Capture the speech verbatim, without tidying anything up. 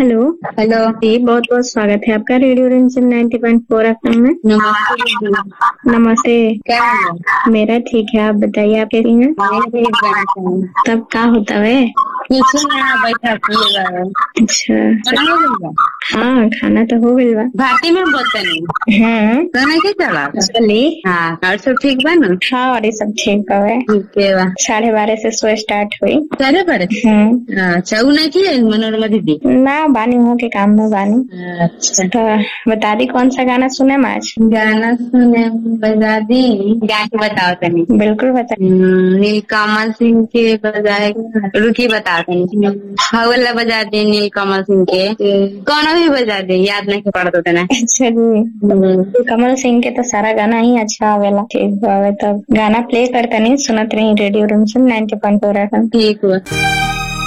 Hello. Hello जी, बहुत बहुत स्वागत है आपका रेडियो रिमझिम नाइन्टी पॉइंट फोर एफएम में। नमस्ते। नमस्ते। क्या है? मेरा ठीक है, आप बताइए आप कैसी हैं? तब क्या होता है? कुछ नहीं, बैठा पिएगा। अच्छा, खाना हो गया? हाँ खाना तो हो गइल बा। भारती में बोलते नहीं। हाँ खाना क्या चला? चली। हाँ, और सब ठीक बा ना? हाँ और ये सब ठीक बा। ठीक है बा। साढ़े बारह से शो स्टार्ट हुई। साढ़े बारह? हम्म। अच्छा, वो नहीं थी मनोरमा दीदी? ना बानी हूँ के काम में बानी। अच्छा, तो बता दी कौन सा गाना सुने आज? गाना सुने बजा दी। गा के बताओ तनी। बिल्कुल बता। नीलकमल सिंह के बजाएगा, रुकी बताओ तनी। हाँ वाला बजा दे नीलकमल सिंह के। कौन भी बजा दे, याद नहीं पड़ तो तना। अच्छा जी, कमल सिंह के तो सारा गाना ही अच्छा आवेला। ठीक बावे, तब गाना प्ले करता नहीं सुनत रही रेडियो रिमझिम नाइन्टी पॉइंट फोर एफएम। ठीक हुआ।